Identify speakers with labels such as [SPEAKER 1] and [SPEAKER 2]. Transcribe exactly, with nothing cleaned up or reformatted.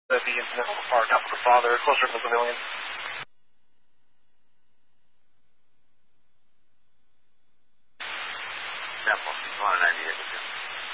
[SPEAKER 1] The incident will park up with the father, closer to the pavilion.
[SPEAKER 2] Temple, one ninety-eight with you.